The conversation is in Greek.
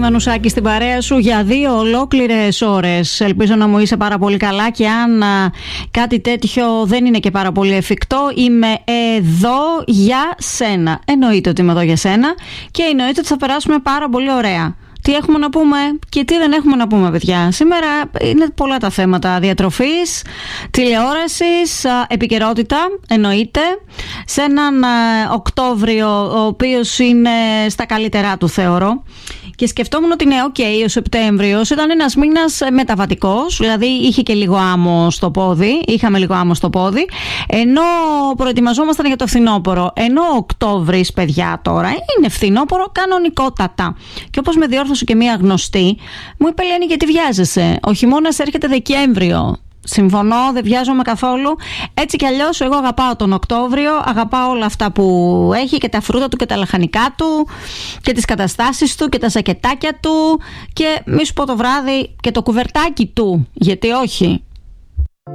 Μανουσάκη στην παρέα σου για 2 ολόκληρες ώρες. Ελπίζω να μου είσαι πάρα πολύ καλά και αν κάτι τέτοιο δεν είναι και πάρα πολύ εφικτό, είμαι εδώ για σένα. Εννοείται ότι είμαι εδώ για σένα και εννοείται ότι θα περάσουμε πάρα πολύ ωραία. Τι έχουμε να πούμε και τι δεν έχουμε να πούμε, παιδιά. Σήμερα είναι πολλά τα θέματα διατροφής, τηλεόρασης, επικαιρότητα, εννοείται. Σε έναν Οκτώβριο, ο οποίος είναι στα καλύτερά του, θεωρώ. Και σκεφτόμουν ότι ναι, ο Σεπτέμβριος ήταν ένας μήνας μεταβατικός, δηλαδή είχε και λίγο άμμο στο πόδι, είχαμε λίγο άμμο στο πόδι, ενώ προετοιμαζόμασταν για το φθινόπωρο. Ενώ ο Οκτώβρης, παιδιά, τώρα είναι φθινόπωρο κανονικότατα. Και όπως με διόρθωσε και μία γνωστή, μου είπε, Λένη, γιατί βιάζεσαι? Ο χειμώνας έρχεται Δεκέμβριο. Συμφωνώ, δεν βιάζομαι καθόλου. Έτσι κι αλλιώς εγώ αγαπάω τον Οκτώβριο, αγαπάω όλα αυτά που έχει και τα φρούτα του και τα λαχανικά του και τις καταστάσεις του και τα ζακετάκια του και μη σου πω το βράδυ και το κουβερτάκι του, γιατί όχι.